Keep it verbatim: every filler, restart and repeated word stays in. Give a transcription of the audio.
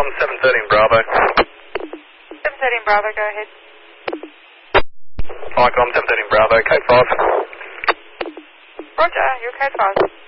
Icom seven thirteen Bravo. seven thirteen Bravo, go ahead. Icom seven thirteen Bravo, Code five. Roger, you're Code five.